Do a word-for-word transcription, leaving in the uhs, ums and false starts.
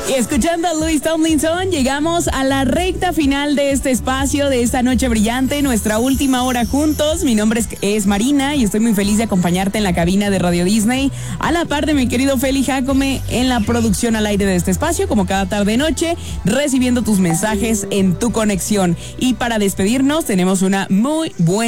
Y escuchando a Louis Tomlinson, llegamos a la recta final de este espacio, de esta noche brillante, nuestra última hora juntos. Mi nombre es, es Marina y estoy muy feliz de acompañarte en la cabina de Radio Disney, a la par de mi querido Feli Jacome en la producción al aire de este espacio, como cada tarde-noche, recibiendo tus mensajes en tu conexión. Y para despedirnos tenemos una muy buena